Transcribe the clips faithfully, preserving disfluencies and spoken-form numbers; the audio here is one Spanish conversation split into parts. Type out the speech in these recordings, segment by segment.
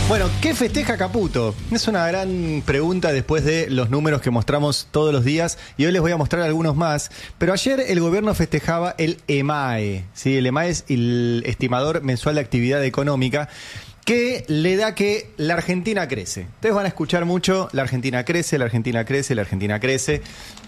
Bueno, ¿qué festeja Caputo? Es una gran pregunta después de los números que mostramos todos los días y hoy les voy a mostrar algunos más. Pero ayer el gobierno festejaba el EMAE, ¿sí? El EMAE es el estimador mensual de actividad económica que le da que la Argentina crece. Ustedes van a escuchar mucho, la Argentina crece, la Argentina crece, la Argentina crece.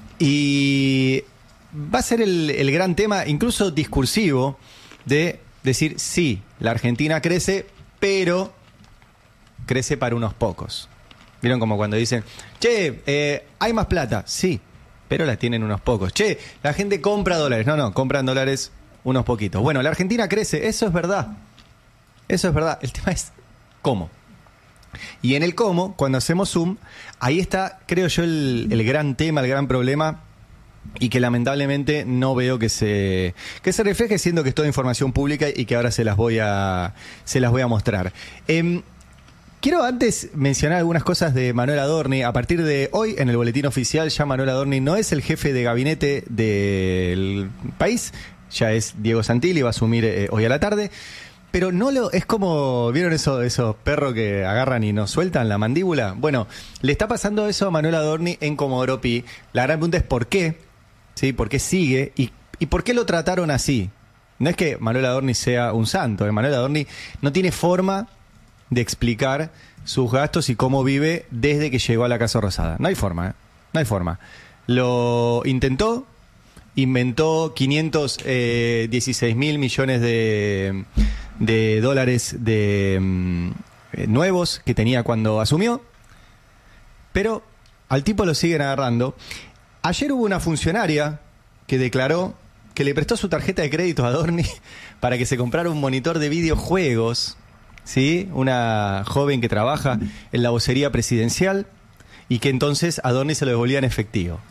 Y va a ser el, el gran tema, incluso discursivo, de decir, sí, la Argentina crece, pero crece para unos pocos. ¿Vieron como cuando dicen, che, eh, hay más plata? Sí, pero la tienen unos pocos. Che, la gente compra dólares. No, no, compran dólares unos poquitos. Bueno, la Argentina crece, eso es verdad. Eso es verdad. El tema es cómo. Y en el cómo, cuando hacemos zoom, ahí está, creo yo, el, el gran tema, el gran problema, y que lamentablemente no veo que se que se refleje, siendo que es toda información pública y que ahora se las voy a se las voy a mostrar. Eh, quiero antes mencionar algunas cosas de Manuel Adorni. A partir de hoy, en el boletín oficial, ya Manuel Adorni no es el jefe de gabinete del país, ya es Diego Santilli, va a asumir eh, hoy a la tarde. Pero no lo es como, ¿vieron eso, esos perros que agarran y nos sueltan la mandíbula? Bueno, le está pasando eso a Manuel Adorni en Comodoro Pi. La gran pregunta es ¿por qué? ¿Sí? ¿Por qué sigue? ¿Y, y por qué lo trataron así? No es que Manuel Adorni sea un santo, ¿eh? Manuel Adorni no tiene forma de explicar sus gastos y cómo vive desde que llegó a la Casa Rosada. No hay forma, ¿eh? No hay forma. Lo intentó, inventó quinientos dieciséis mil millones de, de dólares de um, nuevos que tenía cuando asumió, pero al tipo lo siguen agarrando. Ayer hubo una funcionaria que declaró que le prestó su tarjeta de crédito a Adorni para que se comprara un monitor de videojuegos, ¿sí? Una joven que trabaja en la vocería presidencial y que entonces Adorni se lo devolvía en efectivo.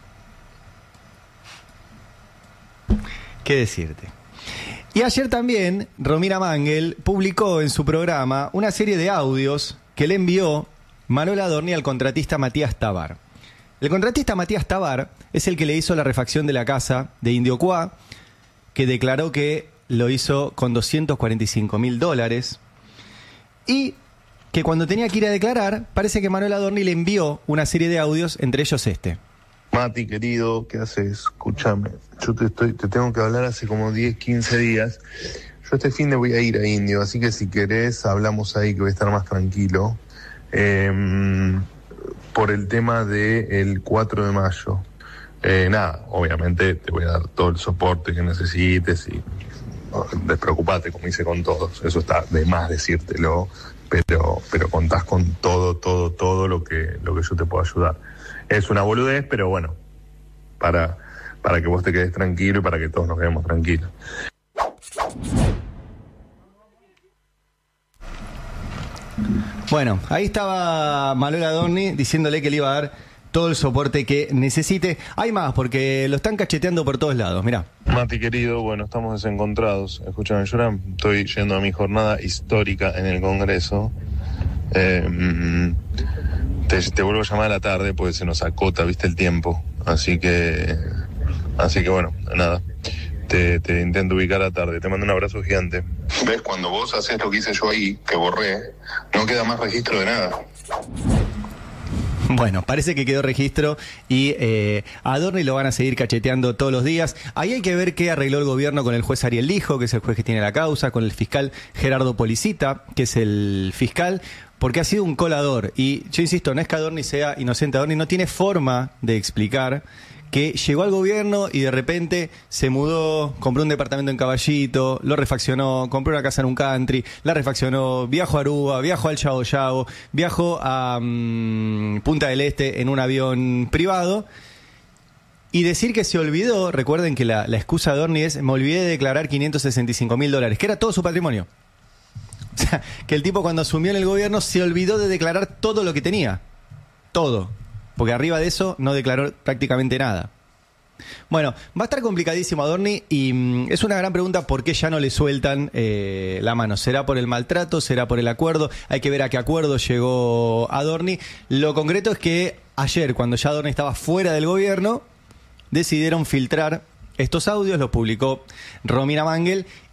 ¿Qué decirte? Y ayer también Romina Mangel publicó en su programa una serie de audios que le envió Manuel Adorni al contratista Matías Tabar. El contratista Matías Tabar es el que le hizo la refacción de la casa de Indiocuá, que declaró que lo hizo con doscientos cuarenta y cinco mil dólares y que cuando tenía que ir a declarar, parece que Manuel Adorni le envió una serie de audios, entre ellos este. Mati, querido, ¿qué haces? Escúchame, yo te, estoy, te tengo que hablar hace como diez, quince días. Yo este fin de voy a ir a Indio, así que si querés hablamos ahí, que voy a estar más tranquilo. Eh, por el tema del cuatro de mayo. Eh, nada, obviamente te voy a dar todo el soporte que necesites y no, despreocupate, como hice con todos. Eso está de más decírtelo, pero, pero contás con todo, todo, todo lo que, lo que yo te puedo ayudar. Es una boludez, pero bueno, para, para que vos te quedes tranquilo y para que todos nos quedemos tranquilos. Bueno, ahí estaba Manuel Adorni diciéndole que le iba a dar todo el soporte que necesite. Hay más, porque lo están cacheteando por todos lados, mirá. Mati, querido, bueno, estamos desencontrados. Escúchame, yo ahora estoy yendo a mi jornada histórica en el Congreso. Eh, te, te vuelvo a llamar a la tarde porque se nos acota, viste, el tiempo. Así que, así que bueno, nada. Te, te intento ubicar a la tarde. Te mando un abrazo gigante. ¿Ves? Cuando vos haces lo que hice yo ahí, que borré, no queda más registro de nada. Bueno, parece que quedó registro y eh, a Adorni lo van a seguir cacheteando todos los días. Ahí hay que ver qué arregló el gobierno con el juez Ariel Lijo, que es el juez que tiene la causa, con el fiscal Gerardo Policita, que es el fiscal, porque ha sido un colador. Y yo insisto, no es que Adorni sea inocente. Adorni no tiene forma de explicar que llegó al gobierno y de repente se mudó, compró un departamento en Caballito, lo refaccionó, compró una casa en un country, la refaccionó, viajó a Aruba, viajó al Chao Chao, viajó a um, Punta del Este en un avión privado. Y decir que se olvidó, recuerden que la, la excusa de Adorni es, me olvidé de declarar quinientos sesenta y cinco mil dólares, que era todo su patrimonio. O sea, que el tipo cuando asumió en el gobierno se olvidó de declarar todo lo que tenía. Todo. Porque arriba de eso no declaró prácticamente nada. Bueno, va a estar complicadísimo Adorni y mmm, es una gran pregunta por qué ya no le sueltan eh, la mano. ¿Será por el maltrato? ¿Será por el acuerdo? Hay que ver a qué acuerdo llegó Adorni. Lo concreto es que ayer, cuando ya Adorni estaba fuera del gobierno, decidieron filtrar estos audios, los publicó Romina Mangel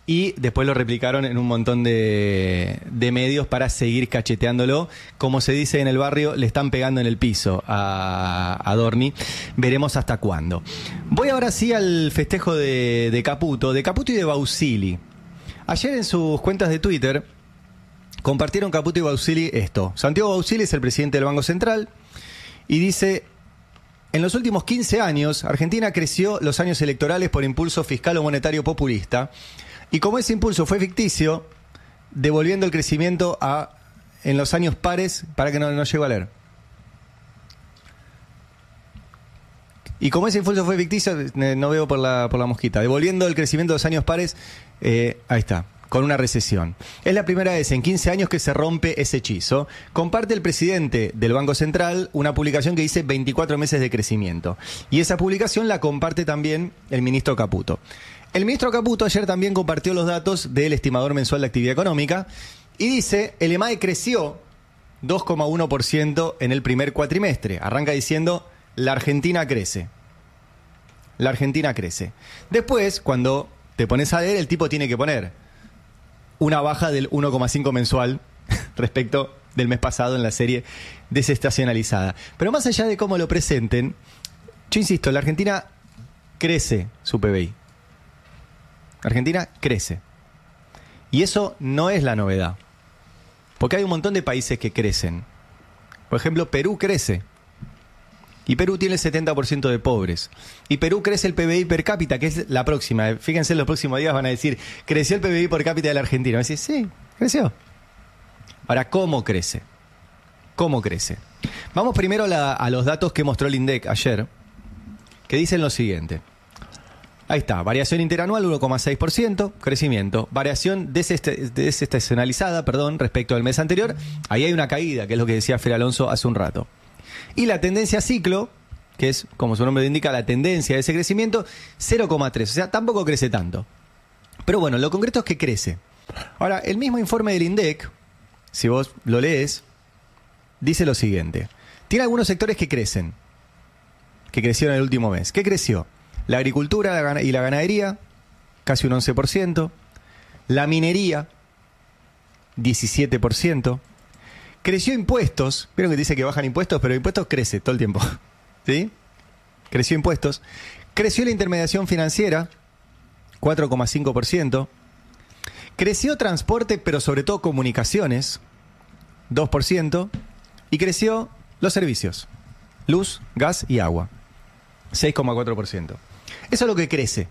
y después lo replicaron en un montón de, de medios para seguir cacheteándolo. Como se dice en el barrio, le están pegando en el piso a, a Dorni. Veremos hasta cuándo. Voy ahora sí al festejo de, de Caputo, de Caputo y de Bausili. Ayer en sus cuentas de Twitter compartieron Caputo y Bausili esto. Santiago Bausili es el presidente del Banco Central y dice: en los últimos quince años, Argentina creció los años electorales por impulso fiscal o monetario populista. Y como ese impulso fue ficticio, devolviendo el crecimiento a en los años pares, para que no, no llego a leer. Y como ese impulso fue ficticio, no veo por la, por la mosquita, devolviendo el crecimiento de los años pares, eh, ahí está, con una recesión. Es la primera vez en quince años que se rompe ese hechizo. Comparte el presidente del Banco Central una publicación que dice veinticuatro meses de crecimiento. Y esa publicación la comparte también el ministro Caputo. El ministro Caputo ayer también compartió los datos del estimador mensual de actividad económica y dice: el EMAE creció dos coma uno por ciento en el primer cuatrimestre. Arranca diciendo: la Argentina crece. La Argentina crece. Después, cuando te pones a leer, el tipo tiene que poner una baja del uno coma cinco mensual respecto del mes pasado en la serie desestacionalizada. Pero más allá de cómo lo presenten, yo insisto, la Argentina crece su P B I. Argentina crece. Y eso no es la novedad. Porque hay un montón de países que crecen. Por ejemplo, Perú crece. Y Perú tiene el setenta por ciento de pobres. Y Perú crece el P B I per cápita, que es la próxima. Fíjense, en los próximos días van a decir: ¿creció el P B I per cápita de la Argentina? Van a decir: sí, creció. Ahora, ¿cómo crece? ¿Cómo crece? Vamos primero a, la, a los datos que mostró el INDEC ayer, que dicen lo siguiente. Ahí está, variación interanual uno coma seis por ciento, crecimiento. Variación desestacionalizada, perdón, respecto al mes anterior. Ahí hay una caída, que es lo que decía Fer Alonso hace un rato. Y la tendencia ciclo, que es, como su nombre indica, la tendencia de ese crecimiento, cero coma tres. O sea, tampoco crece tanto. Pero bueno, lo concreto es que crece. Ahora, el mismo informe del INDEC, si vos lo lees, dice lo siguiente. Tiene algunos sectores que crecen, que crecieron el último mes. ¿Qué creció? La agricultura y la ganadería, casi un once por ciento. La minería, diecisiete por ciento. Creció impuestos. Vieron que dice que bajan impuestos, pero impuestos crece todo el tiempo. ¿Sí? Creció impuestos. Creció la intermediación financiera, cuatro coma cinco por ciento. Creció transporte, pero sobre todo comunicaciones, dos por ciento. Y creció los servicios, luz, gas y agua, seis coma cuatro por ciento. Eso es lo que crece.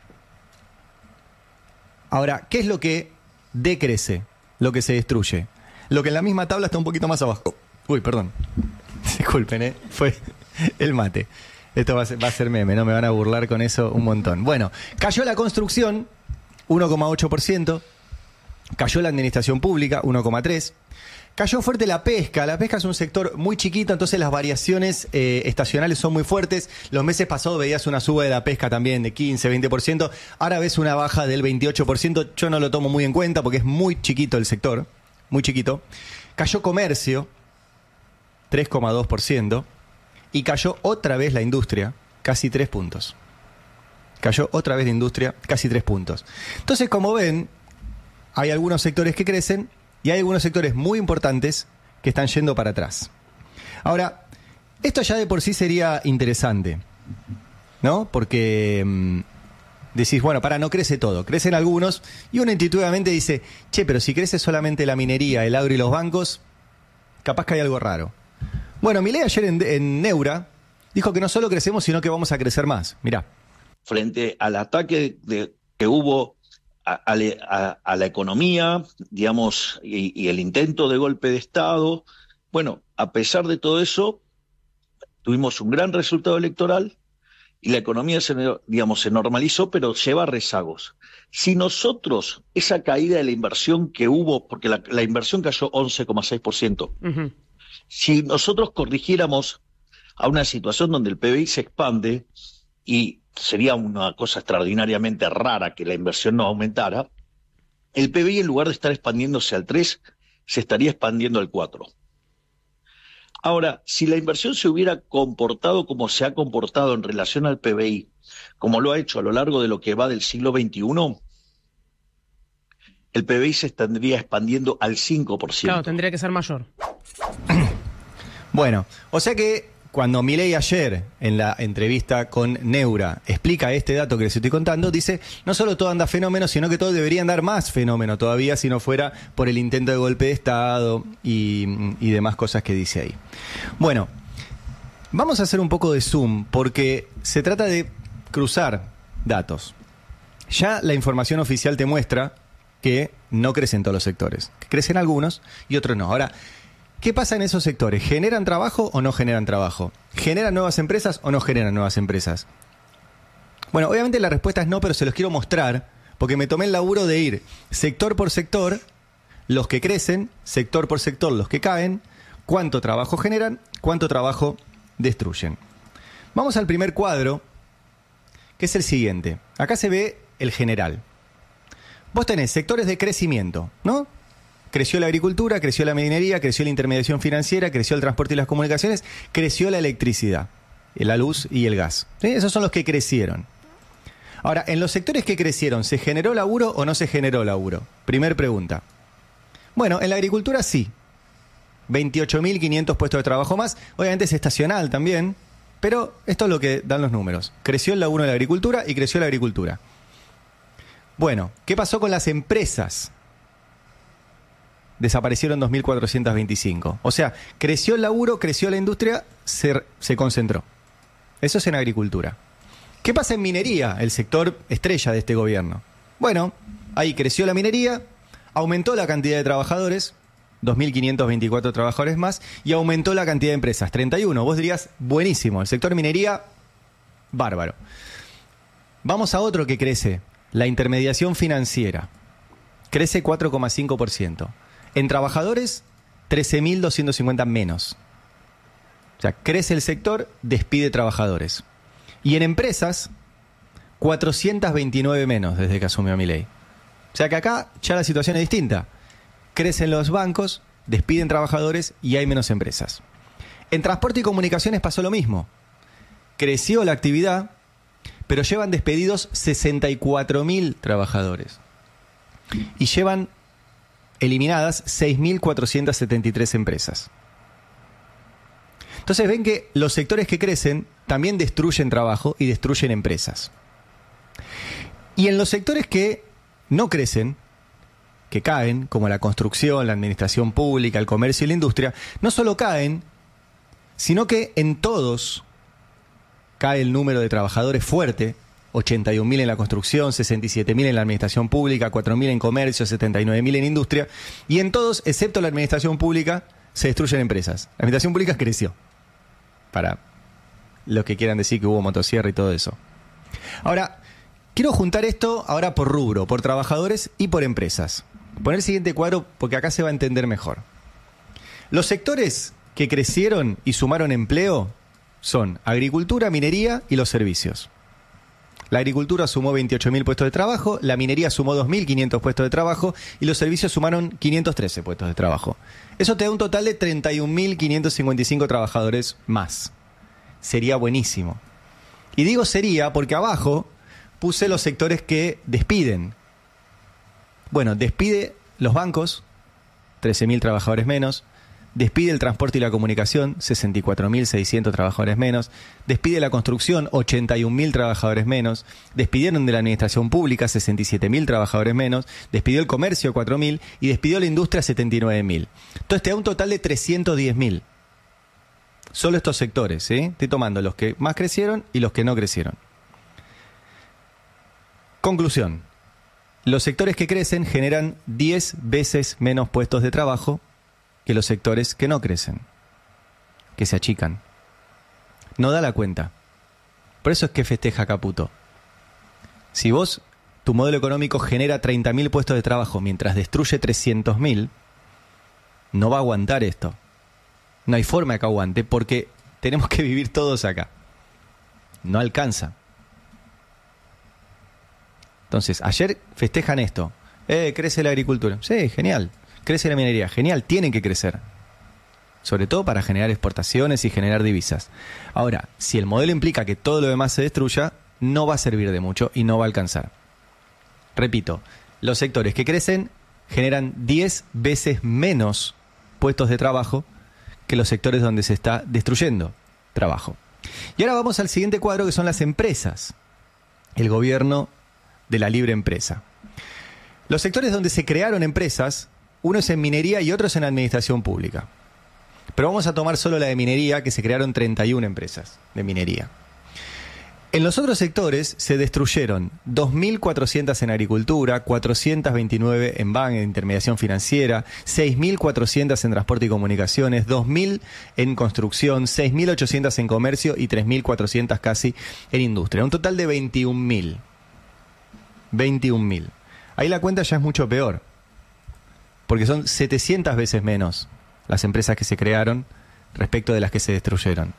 Ahora, ¿qué es lo que decrece? Lo que se destruye. Lo que en la misma tabla está un poquito más abajo. Uy, perdón. Disculpen, ¿eh? Fue el mate. Esto va a ser, va a ser meme, ¿no? Me van a burlar con eso un montón. Bueno, cayó la construcción, uno coma ocho por ciento. Cayó la administración pública, uno coma tres por ciento. Cayó fuerte la pesca. La pesca es un sector muy chiquito, entonces las variaciones eh, estacionales son muy fuertes. Los meses pasados veías una suba de la pesca también de quince, veinte por ciento. Ahora ves una baja del veintiocho por ciento. Yo no lo tomo muy en cuenta porque es muy chiquito el sector. Muy chiquito. Cayó comercio, tres coma dos por ciento. Y cayó otra vez la industria, casi tres puntos. Cayó otra vez la industria, casi tres puntos. Entonces, como ven, hay algunos sectores que crecen y hay algunos sectores muy importantes que están yendo para atrás. Ahora, esto ya de por sí sería interesante, ¿no? Porque mmm, decís, bueno, para, no crece todo, crecen algunos, y uno intuitivamente dice, che, pero si crece solamente la minería, el agro y los bancos, capaz que hay algo raro. Bueno, Milei ayer en, en Neura dijo que no solo crecemos, sino que vamos a crecer más. Mirá. Frente al ataque de, que hubo a, a, a la economía, digamos, y, y el intento de golpe de Estado, bueno, a pesar de todo eso, tuvimos un gran resultado electoral y la economía se, digamos, se normalizó, pero lleva rezagos. Si nosotros, esa caída de la inversión que hubo, porque la, la inversión cayó once coma seis por ciento, uh-huh. Si nosotros corrigiéramos a una situación donde el P B I se expande, y sería una cosa extraordinariamente rara que la inversión no aumentara, el P B I en lugar de estar expandiéndose al tres, se estaría expandiendo al cuatro. Ahora, si la inversión se hubiera comportado como se ha comportado en relación al P B I, como lo ha hecho a lo largo de lo que va del siglo veintiuno, el P B I se estaría expandiendo al cinco por ciento. Claro, tendría que ser mayor. Bueno, o sea que cuando Milei ayer en la entrevista con Neura explica este dato que les estoy contando, dice, no solo todo anda fenómeno, sino que todo debería andar más fenómeno todavía si no fuera por el intento de golpe de Estado y, y demás cosas que dice ahí. Bueno, vamos a hacer un poco de zoom porque se trata de cruzar datos. Ya la información oficial te muestra que no crecen todos los sectores, que crecen algunos y otros no. Ahora, ¿qué pasa en esos sectores? ¿Generan trabajo o no generan trabajo? ¿Generan nuevas empresas o no generan nuevas empresas? Bueno, obviamente la respuesta es no, pero se los quiero mostrar porque me tomé el laburo de ir sector por sector, los que crecen, sector por sector, los que caen, cuánto trabajo generan, cuánto trabajo destruyen. Vamos al primer cuadro, que es el siguiente. Acá se ve el general. Vos tenés sectores de crecimiento, ¿no? Creció la agricultura, creció la minería, creció la intermediación financiera, creció el transporte y las comunicaciones, creció la electricidad, la luz y el gas. ¿Sí? Esos son los que crecieron. Ahora, en los sectores que crecieron, ¿se generó laburo o no se generó laburo? Primer pregunta. Bueno, en la agricultura sí. veintiocho mil quinientos puestos de trabajo más. Obviamente es estacional también, pero esto es lo que dan los números. Creció el laburo en la agricultura y creció la agricultura. Bueno, ¿qué pasó con las empresas? Desaparecieron dos mil cuatrocientos veinticinco. O sea, creció el laburo, creció la industria, se, se concentró. Eso es en agricultura. ¿Qué pasa en minería, el sector estrella de este gobierno? Bueno, ahí creció la minería, aumentó la cantidad de trabajadores, dos mil quinientos veinticuatro trabajadores más, y aumentó la cantidad de empresas, treinta y uno. Vos dirías, buenísimo, el sector minería, bárbaro. Vamos a otro que crece, la intermediación financiera. Crece cuatro coma cinco por ciento. En trabajadores, trece mil doscientos cincuenta menos. O sea, crece el sector, despide trabajadores. Y en empresas, cuatrocientos veintinueve menos desde que asumió Milei. O sea que acá ya la situación es distinta. Crecen los bancos, despiden trabajadores y hay menos empresas. En transporte y comunicaciones pasó lo mismo. Creció la actividad, pero llevan despedidos sesenta y cuatro mil trabajadores. Y llevan eliminadas seis mil cuatrocientos setenta y tres empresas. Entonces ven que los sectores que crecen también destruyen trabajo y destruyen empresas. Y en los sectores que no crecen, que caen, como la construcción, la administración pública, el comercio y la industria, no solo caen, sino que en todos cae el número de trabajadores fuerte, ochenta y un mil en la construcción, sesenta y siete mil en la administración pública, cuatro mil en comercio, setenta y nueve mil en industria, y en todos, excepto la administración pública, se destruyen empresas. La administración pública creció, para los que quieran decir que hubo motosierra y todo eso. Ahora, quiero juntar esto ahora por rubro, por trabajadores y por empresas. Poner el siguiente cuadro porque acá se va a entender mejor. Los sectores que crecieron y sumaron empleo son agricultura, minería y los servicios. La agricultura sumó veintiocho mil puestos de trabajo, la minería sumó dos mil quinientos puestos de trabajo y los servicios sumaron quinientos trece puestos de trabajo. Eso te da un total de treinta y un mil quinientos cincuenta y cinco trabajadores más. Sería buenísimo. Y digo sería porque abajo puse los sectores que despiden. Bueno, despide los bancos, trece mil trabajadores menos. Despide el transporte y la comunicación, sesenta y cuatro mil seiscientos trabajadores menos. Despide la construcción, ochenta y un mil trabajadores menos. Despidieron de la administración pública, sesenta y siete mil trabajadores menos. Despidió el comercio, cuatro mil. Y despidió la industria, setenta y nueve mil. Entonces te da un total de trescientos diez mil. Solo estos sectores, ¿sí? Estoy tomando los que más crecieron y los que no crecieron. Conclusión. Los sectores que crecen generan diez veces menos puestos de trabajo que los sectores que no crecen, que se achican. No da la cuenta. Por eso es que festeja Caputo. Si vos, tu modelo económico genera treinta mil puestos de trabajo mientras destruye trescientos mil, no va a aguantar esto. No hay forma de que aguante porque tenemos que vivir todos acá. No alcanza. Entonces, ayer festejan esto. Eh, crece la agricultura. Sí, genial. Crece la minería, genial, tienen que crecer. Sobre todo para generar exportaciones y generar divisas. Ahora, si el modelo implica que todo lo demás se destruya, no va a servir de mucho y no va a alcanzar. Repito, los sectores que crecen generan diez veces menos puestos de trabajo que los sectores donde se está destruyendo trabajo. Y ahora vamos al siguiente cuadro, que son las empresas. El gobierno de la libre empresa. Los sectores donde se crearon empresas, uno es en minería y otro es en administración pública. Pero vamos a tomar solo la de minería, que se crearon treinta y una empresas de minería. En los otros sectores se destruyeron dos mil cuatrocientas en agricultura, cuatrocientas veintinueve en banca, en intermediación financiera, seis mil cuatrocientas en transporte y comunicaciones, dos mil en construcción, seis mil ochocientas en comercio y tres mil cuatrocientas casi en industria. Un total de veintiún mil. veintiún mil. Ahí la cuenta ya es mucho peor, porque son setecientas veces menos las empresas que se crearon respecto de las que se destruyeron.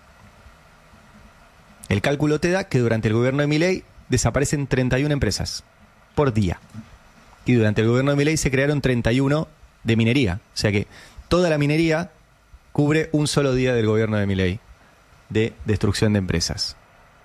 El cálculo te da que durante el gobierno de Milei desaparecen treinta y una empresas por día. Y durante el gobierno de Milei se crearon treinta y uno de minería. O sea que toda la minería cubre un solo día del gobierno de Milei de destrucción de empresas.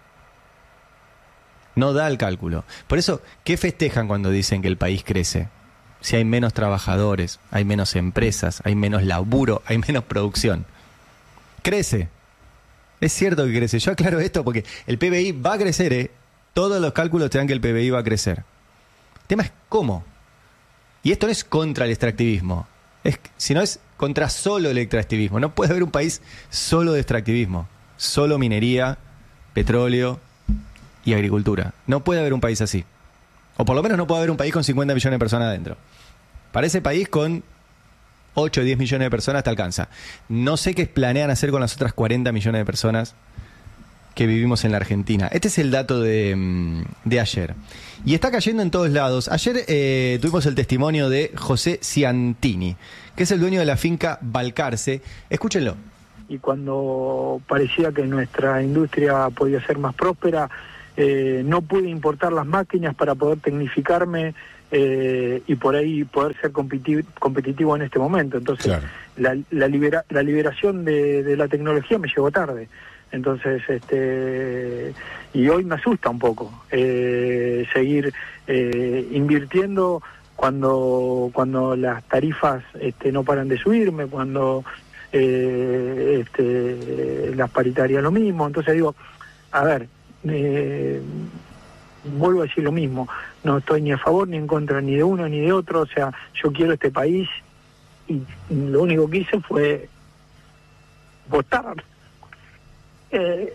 No da el cálculo. Por eso, ¿qué festejan cuando dicen que el país crece? Si hay menos trabajadores, hay menos empresas, hay menos laburo, hay menos producción. Crece. Es cierto que crece. Yo aclaro esto porque el P B I va a crecer, ¿eh? Todos los cálculos te dan que el P B I va a crecer. El tema es cómo. Y esto no es contra el extractivismo, es, sino es contra solo el extractivismo. No puede haber un país solo de extractivismo, solo minería, petróleo y agricultura. No puede haber un país así. O por lo menos no puede haber un país con cincuenta millones de personas adentro. Para ese país con ocho o diez millones de personas te alcanza. No sé qué planean hacer con las otras cuarenta millones de personas que vivimos en la Argentina. Este es el dato de, de ayer. Y está cayendo en todos lados. Ayer eh, tuvimos el testimonio de José Ciantini, que es el dueño de la finca Balcarce. Escúchenlo. Y cuando parecía que nuestra industria podía ser más próspera, eh, no pude importar las máquinas para poder tecnificarme eh, y por ahí poder ser competitivo, competitivo en este momento. Entonces, claro. la, la, libera, la liberación de, de la tecnología me llegó tarde. Entonces, este y hoy me asusta un poco eh, seguir eh, invirtiendo cuando cuando las tarifas este, no paran de subirme, cuando eh, este, las paritarias lo mismo. Entonces digo, a ver, eh, vuelvo a decir lo mismo, no estoy ni a favor ni en contra ni de uno ni de otro, o sea, yo quiero este país y lo único que hice fue votar. Eh,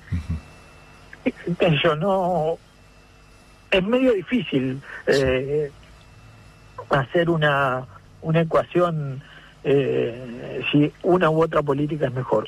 yo no, es medio difícil eh, hacer una una ecuación eh, si una u otra política es mejor.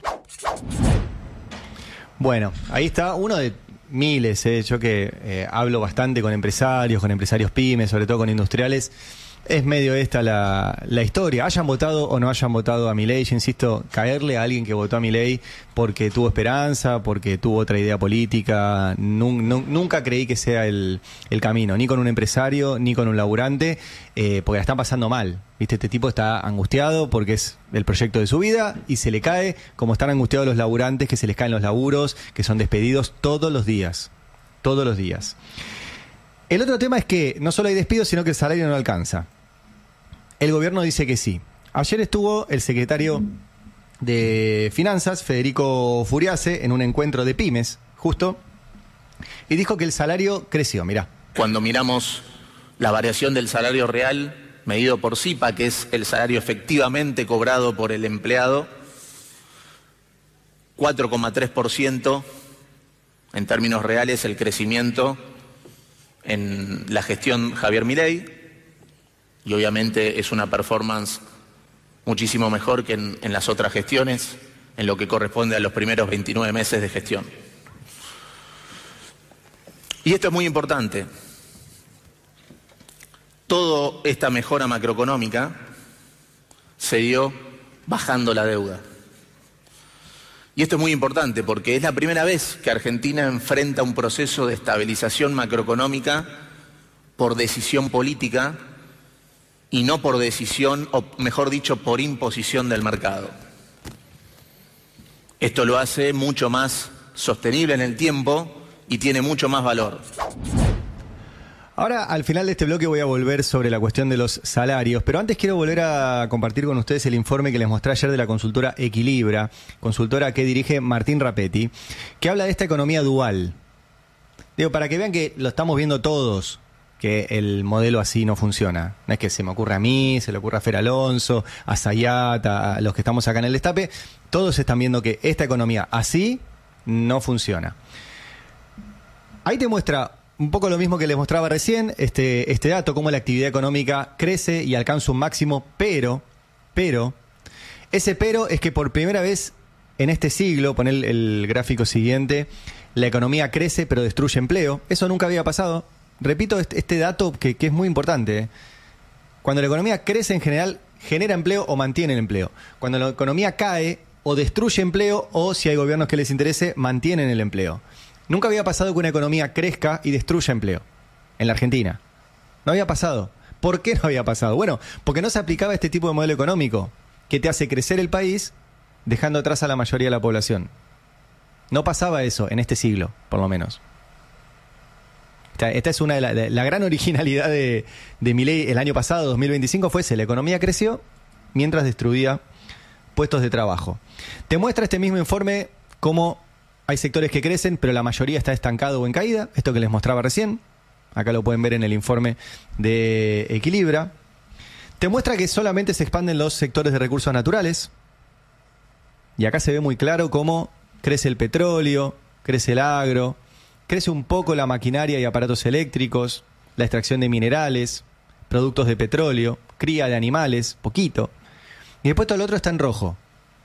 Bueno, ahí está uno de miles, eh, yo que eh, hablo bastante con empresarios, con empresarios pymes, sobre todo con industriales. Es medio esta la, la historia. Hayan votado o no hayan votado a Milei, yo insisto, caerle a alguien que votó a Milei porque tuvo esperanza, porque tuvo otra idea política, nun, nun, nunca creí que sea el, el camino, ni con un empresario, ni con un laburante, eh, porque la están pasando mal. ¿Viste? Este tipo está angustiado porque es el proyecto de su vida y se le cae, como están angustiados los laburantes, que se les caen los laburos, que son despedidos todos los días, todos los días. El otro tema es que no solo hay despidos, sino que el salario no alcanza. El gobierno dice que sí. Ayer estuvo el secretario de Finanzas, Federico Furiase, en un encuentro de pymes, justo, y dijo que el salario creció, mirá. Cuando miramos la variación del salario real, medido por C I P A, que es el salario efectivamente cobrado por el empleado, cuatro coma tres por ciento en términos reales el crecimiento en la gestión Javier Milei, y obviamente es una performance muchísimo mejor que en, en las otras gestiones, en lo que corresponde a los primeros veintinueve meses de gestión. Y esto es muy importante. Toda esta mejora macroeconómica se dio bajando la deuda. Y esto es muy importante porque es la primera vez que Argentina enfrenta un proceso de estabilización macroeconómica por decisión política y no por decisión, o mejor dicho, por imposición del mercado. Esto lo hace mucho más sostenible en el tiempo y tiene mucho más valor. Ahora, al final de este bloque voy a volver sobre la cuestión de los salarios, pero antes quiero volver a compartir con ustedes el informe que les mostré ayer de la consultora Equilibra, consultora que dirige Martín Rapetti, que habla de esta economía dual. Digo, para que vean que lo estamos viendo todos, que el modelo así no funciona. No es que se me ocurra a mí, se le ocurra a Fer Alonso, a Zayat, a los que estamos acá en el Destape. Todos están viendo que esta economía así no funciona. Ahí te muestra un poco lo mismo que les mostraba recién, este, este dato, cómo la actividad económica crece y alcanza un máximo, pero, pero, ese pero es que por primera vez en este siglo, poner el, el gráfico siguiente, la economía crece pero destruye empleo. Eso nunca había pasado. Repito este, este dato que, que es muy importante. ¿eh? Cuando la economía crece en general, genera empleo o mantiene el empleo. Cuando la economía cae, o destruye empleo o, si hay gobiernos que les interese, mantienen el empleo. Nunca había pasado que una economía crezca y destruya empleo en la Argentina. No había pasado. ¿Por qué no había pasado? Bueno, porque no se aplicaba este tipo de modelo económico que te hace crecer el país dejando atrás a la mayoría de la población. No pasaba eso en este siglo, por lo menos. Esta, esta es una de la, de la gran originalidad de, de Milei el año pasado, dos mil veinticinco, fue ese: la economía creció mientras destruía puestos de trabajo. Te muestra este mismo informe cómo hay sectores que crecen, pero la mayoría está estancado o en caída. Esto que les mostraba recién. Acá lo pueden ver en el informe de Equilibra. Te muestra que solamente se expanden los sectores de recursos naturales. Y acá se ve muy claro cómo crece el petróleo, crece el agro, crece un poco la maquinaria y aparatos eléctricos, la extracción de minerales, productos de petróleo, cría de animales, poquito. Y después todo lo otro está en rojo.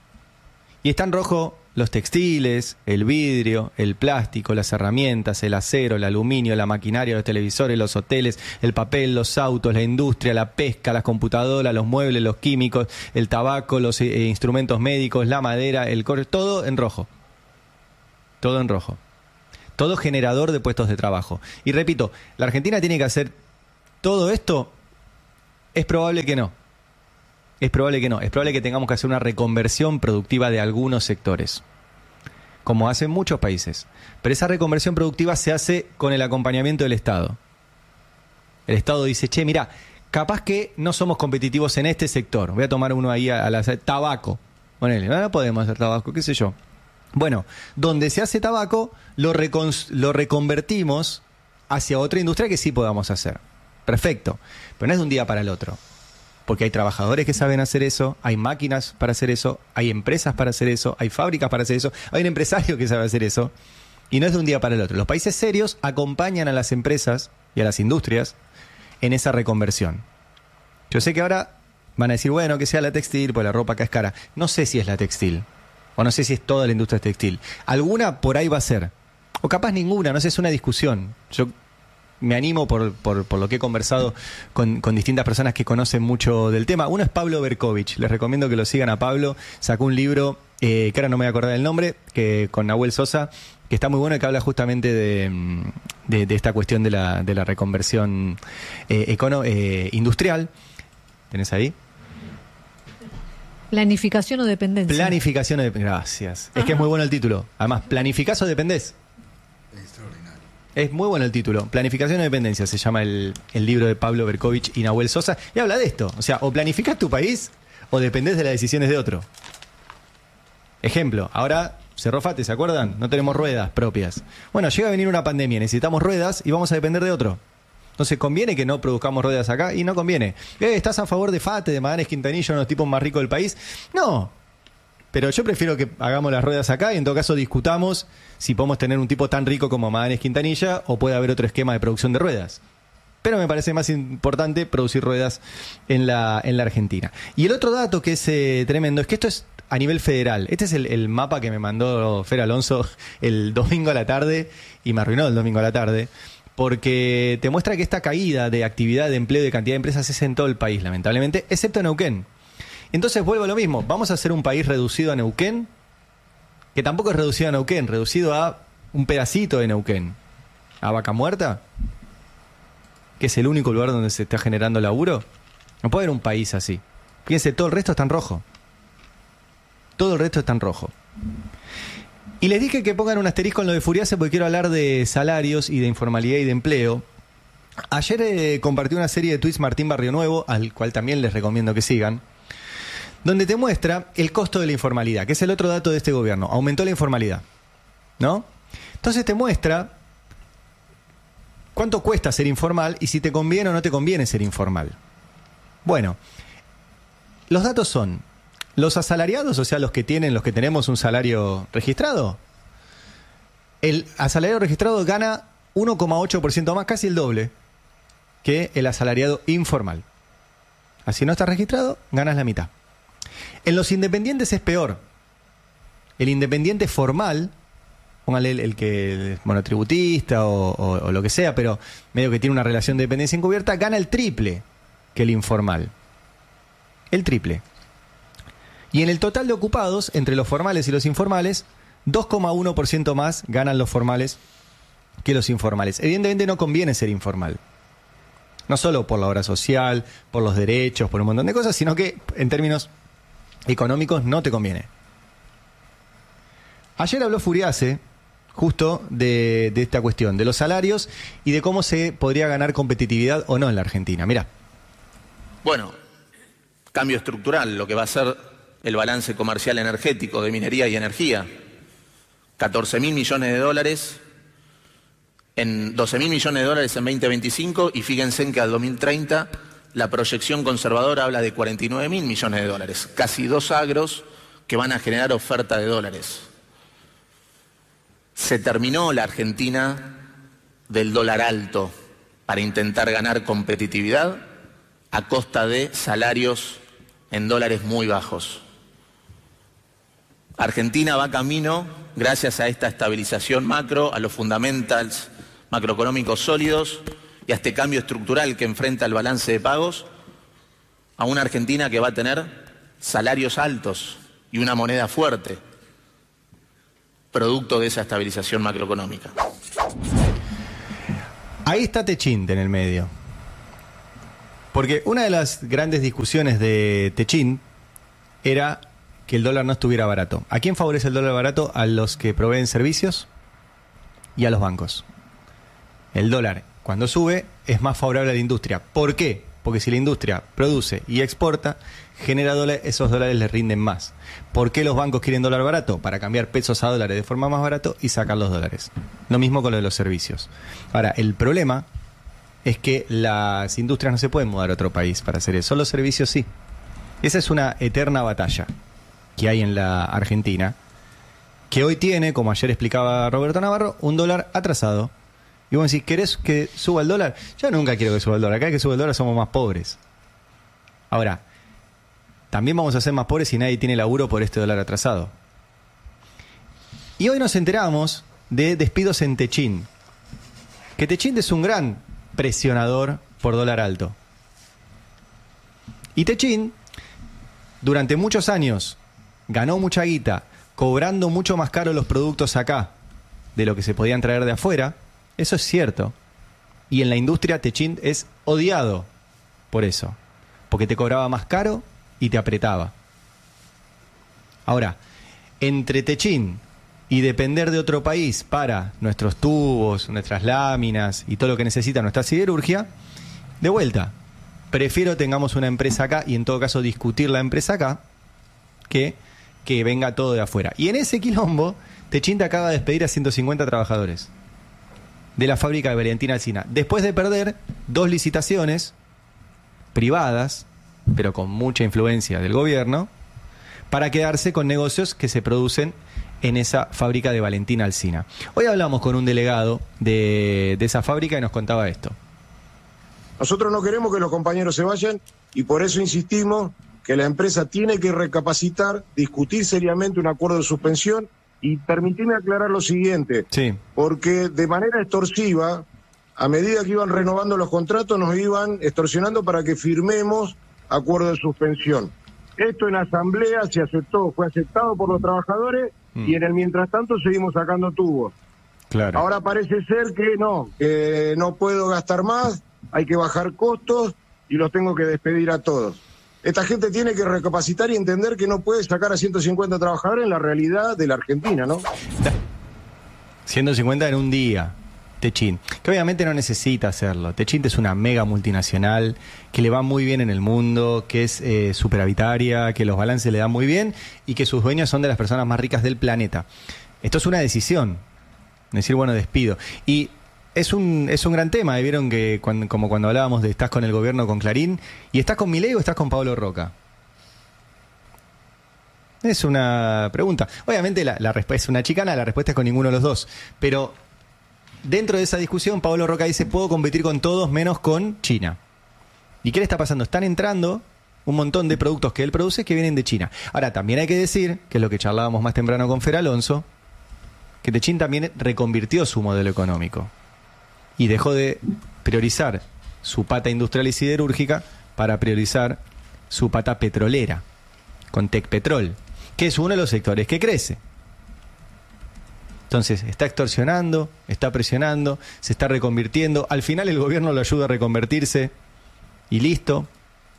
Y está en rojo los textiles, el vidrio, el plástico, las herramientas, el acero, el aluminio, la maquinaria, los televisores, los hoteles, el papel, los autos, la industria, la pesca, las computadoras, los muebles, los químicos, el tabaco, los eh, instrumentos médicos, la madera, el cobre, todo en rojo. Todo en rojo. Todo generador de puestos de trabajo. Y repito, ¿la Argentina tiene que hacer todo esto? Es probable que no. Es probable que no. Es probable que tengamos que hacer una reconversión productiva de algunos sectores, como hacen muchos países. Pero esa reconversión productiva se hace con el acompañamiento del Estado. El Estado dice, che, mira, capaz que no somos competitivos en este sector. Voy a tomar uno ahí a, a la... Tabaco. Ponele, no, no podemos hacer tabaco, qué sé yo. Bueno, donde se hace tabaco, lo, recon, lo reconvertimos hacia otra industria que sí podamos hacer. Perfecto. Pero no es de un día para el otro. Porque hay trabajadores que saben hacer eso, hay máquinas para hacer eso, hay empresas para hacer eso, hay fábricas para hacer eso, hay un empresario que sabe hacer eso, y no es de un día para el otro. Los países serios acompañan a las empresas y a las industrias en esa reconversión. Yo sé que ahora van a decir, bueno, que sea la textil, pues la ropa acá es cara. No sé si es la textil, o no sé si es toda la industria textil. Alguna por ahí va a ser, o capaz ninguna, no sé, es una discusión. Yo me animo por, por, por lo que he conversado con, con distintas personas que conocen mucho del tema. Uno es Pablo Berkovich, les recomiendo que lo sigan a Pablo. Sacó un libro, eh, que ahora no me voy a acordar el nombre, que con Nahuel Sosa, que está muy bueno y que habla justamente de, de, de esta cuestión de la, de la reconversión eh, econo, eh, industrial. ¿Tenés ahí? Planificación o dependencia. Planificación o dependencia. Gracias. Es que es muy bueno el título. Además, ¿planificás o dependés? Es muy bueno el título. Planificación o dependencia se llama el, el libro de Pablo Berkovich y Nahuel Sosa. Y habla de esto. O sea, o planificás tu país o dependés de las decisiones de otro. Ejemplo, ahora cerró Fate, ¿se acuerdan? No tenemos ruedas propias. Bueno, llega a venir una pandemia, necesitamos ruedas y vamos a depender de otro. Entonces, ¿conviene que no produzcamos ruedas acá? Y no conviene. ¿Eh, ¿Estás a favor de Fate, de Magallanes Quintanilla, uno de los tipos más ricos del país? No. Pero yo prefiero que hagamos las ruedas acá y en todo caso discutamos si podemos tener un tipo tan rico como Magallanes Quintanilla o puede haber otro esquema de producción de ruedas. Pero me parece más importante producir ruedas en la, en la Argentina. Y el otro dato que es eh, tremendo es que esto es a nivel federal. Este es el, el mapa que me mandó Fer Alonso el domingo a la tarde y me arruinó el domingo a la tarde, porque te muestra que esta caída de actividad, de empleo y de cantidad de empresas es en todo el país, lamentablemente, excepto en Neuquén. Entonces vuelvo a lo mismo, vamos a hacer un país reducido a Neuquén, que tampoco es reducido a Neuquén, reducido a un pedacito de Neuquén, a Vaca Muerta, que es el único lugar donde se está generando laburo. No puede haber un país así. Fíjense, todo el resto está en rojo. Todo el resto está en rojo. Y les dije que pongan un asterisco en lo de Furiase porque quiero hablar de salarios y de informalidad y de empleo. Ayer eh, compartió una serie de tweets Martín Barrio Nuevo, al cual también les recomiendo que sigan, donde te muestra el costo de la informalidad, que es el otro dato de este gobierno. Aumentó la informalidad, ¿no? Entonces te muestra cuánto cuesta ser informal y si te conviene o no te conviene ser informal. Bueno, los datos son: los asalariados, o sea, los que tienen, los que tenemos un salario registrado, el asalariado registrado gana uno coma ocho por ciento más, casi el doble, que el asalariado informal. Así no estás registrado, ganas la mitad. En los independientes es peor. El independiente formal, póngale el, el que es monotributista o, o, o lo que sea, pero medio que tiene una relación de dependencia encubierta, gana el triple que el informal. El triple. Y en el total de ocupados, entre los formales y los informales, dos coma uno por ciento más ganan los formales que los informales. Evidentemente no conviene ser informal. No solo por la obra social, por los derechos, por un montón de cosas, sino que en términos económicos no te conviene. Ayer habló Furiase justo de, de esta cuestión, de los salarios y de cómo se podría ganar competitividad o no en la Argentina. Mirá. Bueno, cambio estructural, lo que va a ser el balance comercial energético de minería y energía. catorce mil millones de dólares, en doce mil millones de dólares en veinte veinticinco, y fíjense en que al dos mil treinta la proyección conservadora habla de cuarenta y nueve mil millones de dólares. Casi dos agros que van a generar oferta de dólares. Se terminó la Argentina del dólar alto para intentar ganar competitividad a costa de salarios en dólares muy bajos. Argentina va camino, gracias a esta estabilización macro, a los fundamentals macroeconómicos sólidos y a este cambio estructural que enfrenta el balance de pagos, a una Argentina que va a tener salarios altos y una moneda fuerte, producto de esa estabilización macroeconómica. Ahí está Techint en el medio. Porque una de las grandes discusiones de Techint era que el dólar no estuviera barato. ¿A quién favorece el dólar barato? A los que proveen servicios y a los bancos. El dólar, cuando sube, es más favorable a la industria. ¿Por qué? Porque si la industria produce y exporta, genera dólares, esos dólares les rinden más. ¿Por qué los bancos quieren dólar barato? Para cambiar pesos a dólares de forma más barato y sacar los dólares. Lo mismo con lo de los servicios. Ahora, el problema es que las industrias no se pueden mudar a otro país para hacer eso. Los servicios sí. Esa es una eterna batalla que hay en la Argentina, que hoy tiene, como ayer explicaba Roberto Navarro, un dólar atrasado. Y vos decís, ¿querés que suba el dólar? Yo nunca quiero que suba el dólar. Acá que suba el dólar somos más pobres. Ahora, también vamos a ser más pobres si nadie tiene laburo por este dólar atrasado. Y hoy nos enteramos de despidos en Techint. Que Techint es un gran presionador por dólar alto. Y Techint, durante muchos años, ganó mucha guita, cobrando mucho más caro los productos acá de lo que se podían traer de afuera. Eso es cierto. Y en la industria Techint es odiado por eso. Porque te cobraba más caro y te apretaba. Ahora, entre Techint y depender de otro país para nuestros tubos, nuestras láminas y todo lo que necesita nuestra siderurgia, de vuelta, prefiero tengamos una empresa acá y en todo caso discutir la empresa acá que que venga todo de afuera. Y en ese quilombo, Techint acaba de despedir a ciento cincuenta trabajadores de la fábrica de Valentina Alsina, después de perder dos licitaciones privadas, pero con mucha influencia del gobierno, para quedarse con negocios que se producen en esa fábrica de Valentina Alsina. Hoy hablamos con un delegado de, de esa fábrica y nos contaba esto. Nosotros no queremos que los compañeros se vayan y por eso insistimos que la empresa tiene que recapacitar, discutir seriamente un acuerdo de suspensión. Y permitime aclarar lo siguiente, sí. Porque de manera extorsiva, a medida que iban renovando los contratos, nos iban extorsionando para que firmemos acuerdo de suspensión. Esto en asamblea se aceptó, fue aceptado por los trabajadores mm. y en el mientras tanto seguimos sacando tubos. Claro. Ahora parece ser que no, que no puedo gastar más, hay que bajar costos y los tengo que despedir a todos. Esta gente tiene que recapacitar y entender que no puede sacar a ciento cincuenta trabajadores en la realidad de la Argentina, ¿no? ciento cincuenta en un día. Techint, que obviamente no necesita hacerlo. Techint es una mega multinacional que le va muy bien en el mundo, que es eh, superavitaria, que los balances le dan muy bien y que sus dueños son de las personas más ricas del planeta. Esto es una decisión, decir, bueno, despido. Y es un, es un gran tema, vieron que cuando, como cuando hablábamos de estás con el gobierno, con Clarín, y estás con Milei o estás con Pablo Roca. Es una pregunta. Obviamente la, la respuesta es una chicana, la respuesta es con ninguno de los dos, pero dentro de esa discusión, Pablo Roca dice, puedo competir con todos menos con China. ¿Y qué le está pasando? Están entrando un montón de productos que él produce que vienen de China. Ahora, también hay que decir, que es lo que charlábamos más temprano con Fer Alonso, que Techint también reconvirtió su modelo económico y dejó de priorizar su pata industrial y siderúrgica para priorizar su pata petrolera, con Tecpetrol, que es uno de los sectores que crece. Entonces, está extorsionando, está presionando, se está reconvirtiendo. Al final el gobierno lo ayuda a reconvertirse y listo.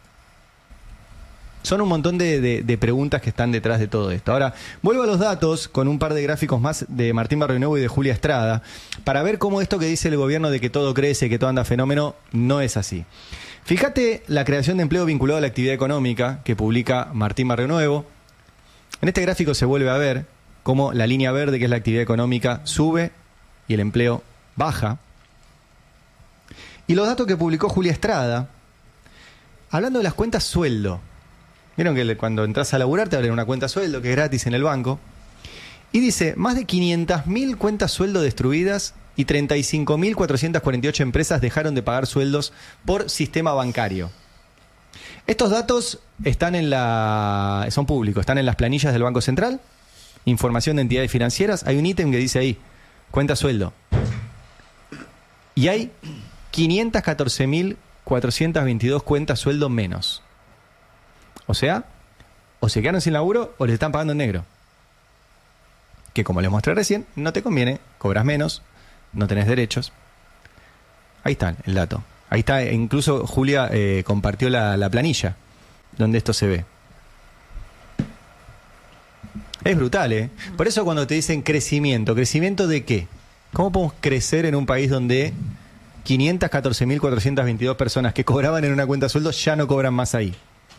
Son un montón de, de, de preguntas que están detrás de todo esto. Ahora, vuelvo a los datos con un par de gráficos más de Martín Barrionuevo y de Julia Estrada para ver cómo esto que dice el gobierno de que todo crece, que todo anda fenómeno, no es así. Fíjate la creación de empleo vinculado a la actividad económica que publica Martín Barrionuevo. En este gráfico se vuelve a ver cómo la línea verde, que es la actividad económica, sube y el empleo baja. Y los datos que publicó Julia Estrada, hablando de las cuentas sueldo. Vieron que cuando entras a laburar te abren una cuenta sueldo que es gratis en el banco. Y dice, más de quinientas mil cuentas sueldo destruidas y treinta y cinco mil cuatrocientas cuarenta y ocho empresas dejaron de pagar sueldos por sistema bancario. Estos datos están en la, son públicos, están en las planillas del Banco Central, información de entidades financieras. Hay un ítem que dice ahí, cuenta sueldo. Y hay quinientas catorce mil cuatrocientas veintidós cuentas sueldo menos. O sea, o se quedaron sin laburo o les están pagando en negro. Que como les mostré recién, no te conviene, cobras menos, no tenés derechos. Ahí está el dato. Ahí está, incluso Julia eh, compartió la, la planilla donde esto se ve. Es brutal, ¿eh? Por eso cuando te dicen crecimiento, ¿crecimiento de qué? ¿Cómo podemos crecer en un país donde quinientas catorce mil cuatrocientas veintidós personas que cobraban en una cuenta de sueldo ya no cobran más ahí?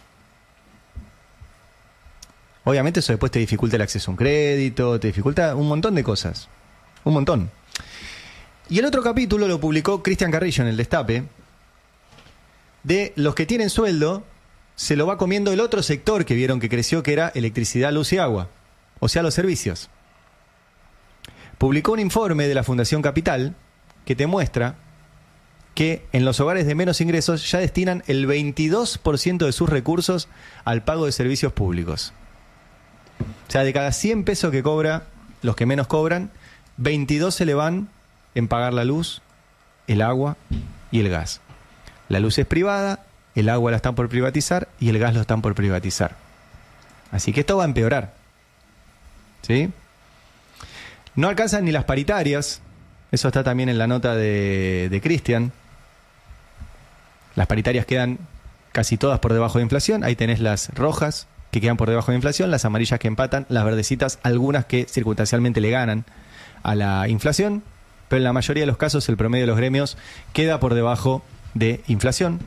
Obviamente eso después te dificulta el acceso a un crédito, te dificulta un montón de cosas. Un montón. Y el otro capítulo lo publicó Cristian Carrillo en el Destape. De los que tienen sueldo, se lo va comiendo el otro sector que vieron que creció, que era electricidad, luz y agua. O sea, los servicios. Publicó un informe de la Fundación Capital que te muestra que en los hogares de menos ingresos ya destinan el veintidós por ciento de sus recursos al pago de servicios públicos. O sea, de cada cien pesos que cobra, los que menos cobran, veintidós se le van en pagar la luz, el agua y el gas. La luz es privada, el agua la están por privatizar y el gas lo están por privatizar. Así que esto va a empeorar. ¿Sí? No alcanzan ni las paritarias. Eso está también en la nota de, de Cristian. Las paritarias quedan casi todas por debajo de inflación. Ahí tenés las rojas que quedan por debajo de inflación, las amarillas que empatan, las verdecitas, algunas que circunstancialmente le ganan a la inflación, pero en la mayoría de los casos el promedio de los gremios queda por debajo de inflación.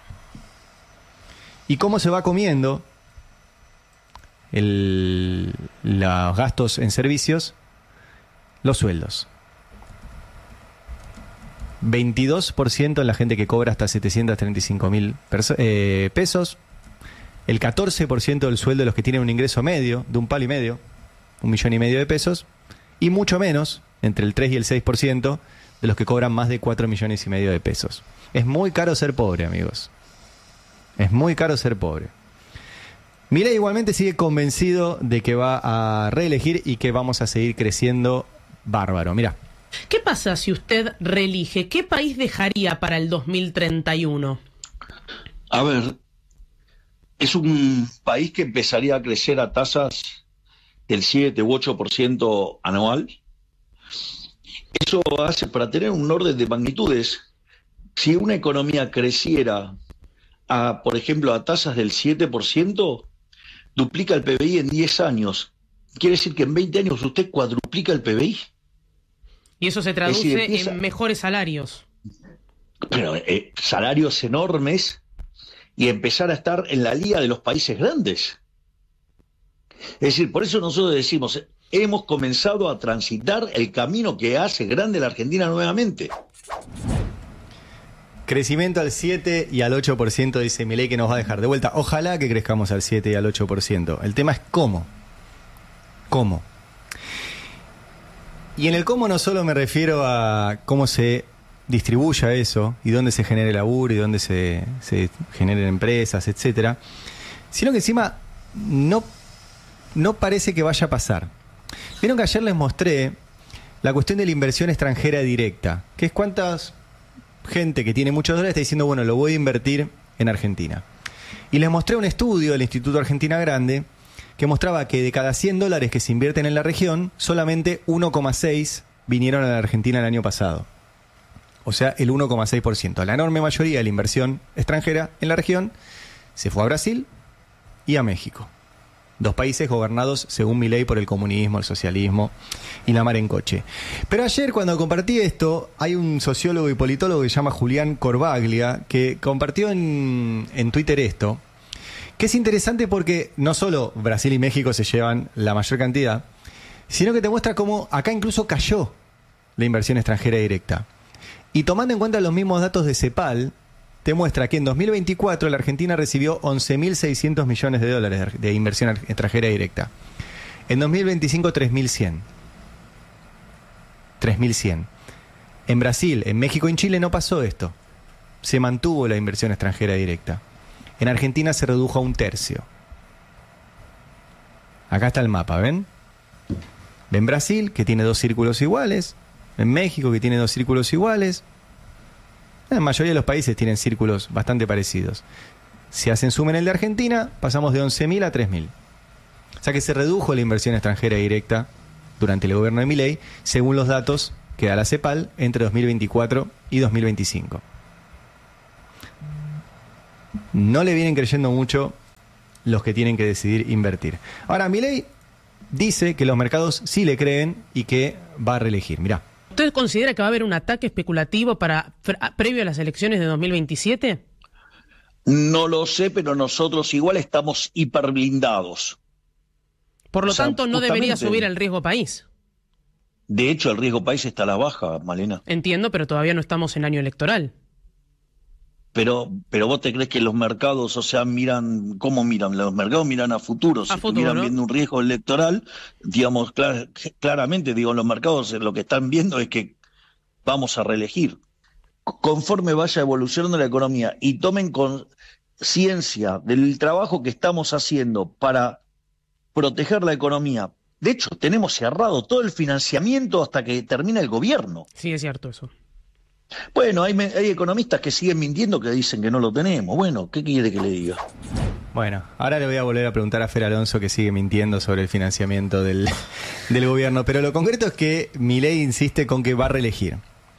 ¿Y cómo se va comiendo el, los gastos en servicios? Los sueldos. veintidós por ciento en la gente que cobra hasta setecientos treinta y cinco mil eh, pesos. El catorce por ciento del sueldo de los que tienen un ingreso medio, de un palo y medio, un millón y medio de pesos, y mucho menos, entre el tres y el seis por ciento, de los que cobran más de cuatro millones y medio de pesos. Es muy caro ser pobre, amigos. Es muy caro ser pobre. Milei igualmente sigue convencido de que va a reelegir y que vamos a seguir creciendo bárbaro. Mirá. ¿Qué pasa si usted reelige? ¿Qué país dejaría para el dos mil treinta y uno? A ver, es un país que empezaría a crecer a tasas del siete u ocho por ciento anual. Eso hace, para tener un orden de magnitudes, si una economía creciera, a, por ejemplo, a tasas del siete por ciento, duplica el P B I en diez años. Quiere decir que en veinte años usted cuadruplica el P B I. Y eso se traduce decir, empieza, en mejores salarios. Pero eh, salarios enormes y empezar a estar en la liga de los países grandes. Es decir, por eso nosotros decimos, hemos comenzado a transitar el camino que hace grande la Argentina nuevamente. Crecimiento al siete y al ocho por ciento, dice Milei, que nos va a dejar de vuelta. Ojalá que crezcamos al siete y al ocho por ciento. El tema es cómo. ¿Cómo? Y en el cómo no solo me refiero a cómo se distribuya eso y dónde se genere laburo y dónde se, se generen empresas, etcétera, sino que encima no, no parece que vaya a pasar. Vieron que ayer les mostré la cuestión de la inversión extranjera directa, que es cuántas gente que tiene muchos dólares está diciendo, bueno, lo voy a invertir en Argentina. Y les mostré un estudio del Instituto Argentina Grande que mostraba que de cada cien dólares que se invierten en la región, solamente uno coma seis vinieron a la Argentina el año pasado. O sea, el uno coma seis por ciento. La enorme mayoría de la inversión extranjera en la región se fue a Brasil y a México. Dos países gobernados, según Milei, por el comunismo, el socialismo y la mar en coche. Pero ayer, cuando compartí esto, hay un sociólogo y politólogo que se llama Julián Corbaglia, que compartió en, en Twitter esto, que es interesante porque no solo Brasil y México se llevan la mayor cantidad, sino que te muestra cómo acá incluso cayó la inversión extranjera directa. Y tomando en cuenta los mismos datos de CEPAL, te muestra que en dos mil veinticuatro la Argentina recibió once mil seiscientos millones de dólares de inversión extranjera directa. En dos mil veinticinco, tres mil cien. tres mil cien. En Brasil, en México y en Chile no pasó esto. Se mantuvo la inversión extranjera directa. En Argentina se redujo a un tercio. Acá está el mapa, ¿ven? Ven Brasil, que tiene dos círculos iguales. En México, que tiene dos círculos iguales. La mayoría de los países tienen círculos bastante parecidos. Si hacen suma en el de Argentina, pasamos de once mil a tres mil. O sea que se redujo la inversión extranjera directa durante el gobierno de Milei, según los datos que da la CEPAL entre dos mil veinticuatro y dos mil veinticinco. No le vienen creyendo mucho los que tienen que decidir invertir. Ahora, Milei dice que los mercados sí le creen y que va a reelegir. Mirá. ¿Usted considera que va a haber un ataque especulativo para previo a las elecciones de dos mil veintisiete? No lo sé, pero nosotros igual estamos hiperblindados. Por lo o sea, tanto, no debería subir el riesgo país. De hecho, el riesgo país está a la baja, Malena. Entiendo, pero todavía no estamos en año electoral. Pero, pero vos te crees que los mercados, o sea, miran, ¿cómo miran? Los mercados miran a futuro, si a futuro, miran ¿no? viendo un riesgo electoral, digamos, clar, claramente, digo, los mercados lo que están viendo es que vamos a reelegir. Conforme vaya evolucionando la economía y tomen conciencia del trabajo que estamos haciendo para proteger la economía. De hecho, tenemos cerrado todo el financiamiento hasta que termine el gobierno. Sí, es cierto eso. Bueno, hay, hay economistas que siguen mintiendo, que dicen que no lo tenemos. Bueno, ¿qué quiere que le diga? Bueno, ahora le voy a volver a preguntar a Fer Alonso, que sigue mintiendo sobre el financiamiento del, del gobierno. Pero lo concreto es que Milei insiste con que va a reelegir.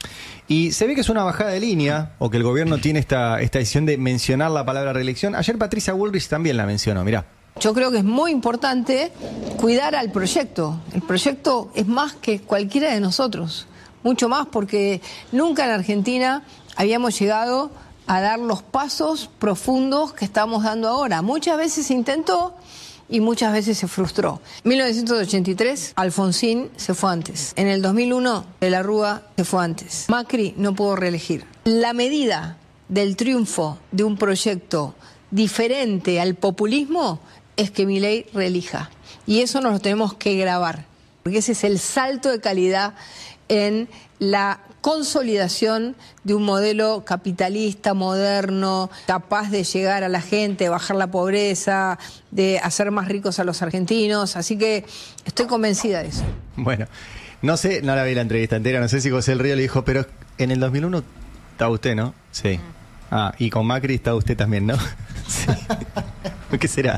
Y se ve que es una bajada de línea, o que el gobierno tiene esta, esta decisión de mencionar la palabra reelección. Ayer Patricia Bullrich también la mencionó, mirá. Yo creo que es muy importante cuidar al proyecto. El proyecto es más que cualquiera de nosotros. Mucho más, porque nunca en Argentina habíamos llegado a dar los pasos profundos que estamos dando ahora. Muchas veces se intentó y muchas veces se frustró. En mil novecientos ochenta y tres, Alfonsín se fue antes. En el dos mil uno, De la Rúa se fue antes. Macri no pudo reelegir. La medida del triunfo de un proyecto diferente al populismo es que Milei reelija. Y eso nos lo tenemos que grabar, porque ese es el salto de calidad en la consolidación de un modelo capitalista, moderno, capaz de llegar a la gente, bajar la pobreza, de hacer más ricos a los argentinos. Así que estoy convencida de eso. Bueno, no sé, no la vi la entrevista entera, no sé si José del Río le dijo, pero en el dos mil uno estaba usted, ¿no? Sí. Ah, y con Macri está usted también, ¿no? Sí. ¿Qué será?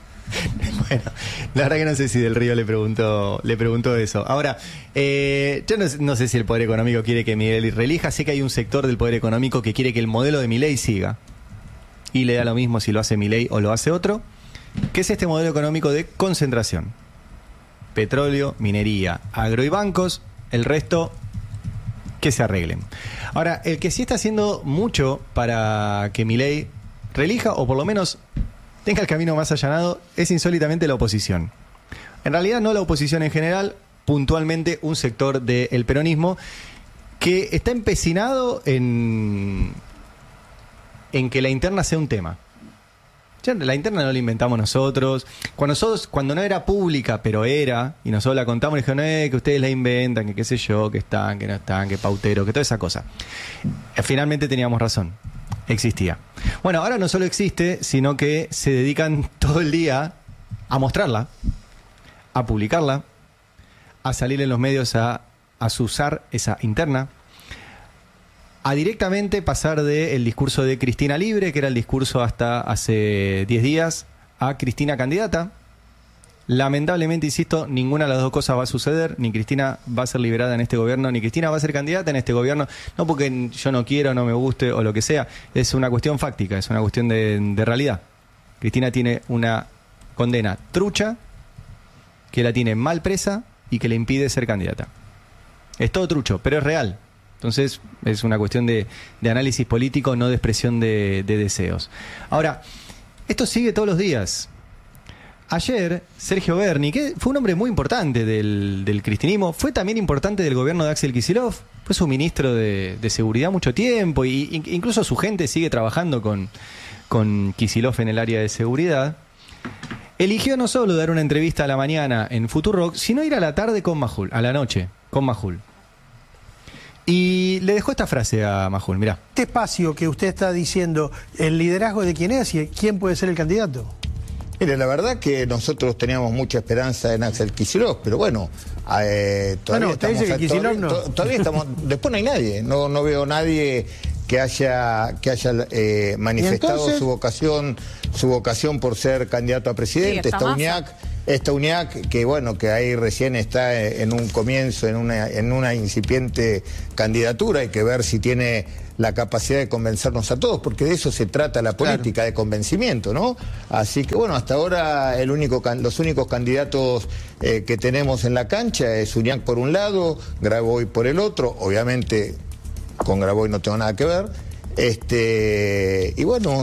Bueno, la verdad que no sé si Del Río le preguntó, le preguntó eso. Ahora, eh, yo no, no sé si el Poder Económico quiere que Milei reelija. Sé que hay un sector del Poder Económico que quiere que el modelo de Milei siga. Y le da lo mismo si lo hace Milei o lo hace otro. Que es este modelo económico de concentración. Petróleo, minería, agro y bancos. El resto que se arreglen. Ahora, el que sí está haciendo mucho para que Milei reelija, o por lo menos tenga el camino más allanado, es insólitamente la oposición. En realidad no la oposición en general, puntualmente un sector del peronismo que está empecinado en, en que la interna sea un tema. Ya, la interna no la inventamos nosotros. Cuando nosotros, cuando no era pública, pero era, y nosotros la contamos, y dijeron, eh, que ustedes la inventan, que qué sé yo, que están, que no están, que pautero, que toda esa cosa. Eh, finalmente teníamos razón. Existía. Bueno, ahora no solo existe, sino que se dedican todo el día a mostrarla, a publicarla, a salir en los medios a azuzar esa interna, a directamente pasar del discurso de Cristina libre, que era el discurso hasta hace diez días, a Cristina candidata. Lamentablemente, insisto, ninguna de las dos cosas va a suceder. Ni Cristina va a ser liberada en este gobierno, ni Cristina va a ser candidata en este gobierno. No porque yo no quiero, no me guste o lo que sea. Es una cuestión fáctica, es una cuestión de, de realidad. Cristina tiene una condena trucha, que la tiene mal presa y que le impide ser candidata. Es todo trucho, pero es real. Entonces es una cuestión de, de análisis político, no de expresión de, de deseos. Ahora, esto sigue todos los días. Ayer, Sergio Berni, que fue un hombre muy importante del, del cristinismo, fue también importante del gobierno de Axel Kicillof, fue su ministro de, de Seguridad mucho tiempo, y incluso su gente sigue trabajando con, con Kicillof en el área de seguridad. Eligió no solo dar una entrevista a la mañana en Futurock, sino ir a la tarde con Majul, a la noche con Majul. Y le dejó esta frase a Majul, mirá. Este espacio que usted está diciendo, ¿el liderazgo de quién es y quién puede ser el candidato? Mire, la verdad que nosotros teníamos mucha esperanza en Axel Kicillof, pero bueno, eh, todavía bueno, estamos... Dice que Kicillof no. to, todavía estamos... Después no hay nadie, no, no veo nadie que haya, que haya eh, manifestado su vocación, su vocación por ser candidato a presidente. Sí, está Uñac, está Uñac, que bueno, que ahí recién está en un comienzo, en una, en una incipiente candidatura, hay que ver si tiene la capacidad de convencernos a todos, porque de eso se trata la política, claro, de convencimiento, ¿no? Así que bueno, hasta ahora el único, los únicos candidatos eh, que tenemos en la cancha es Uñac por un lado, Graboy por el otro, obviamente con Graboy no tengo nada que ver, este, y bueno...